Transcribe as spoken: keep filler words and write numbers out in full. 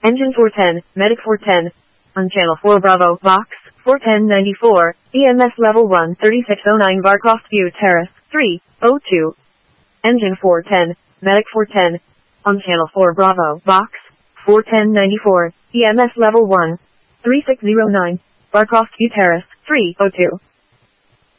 Engine four ten, Medic four ten. On channel four Bravo, Box, four ten ninety-four, E M S level one, thirty-six oh nine Barcroft View Terrace, three oh two. Engine four ten, Medic four ten. On channel four Bravo, Box, four ten ninety-four, E M S level one, thirty-six oh nine, Barcroft View Terrace, three oh two.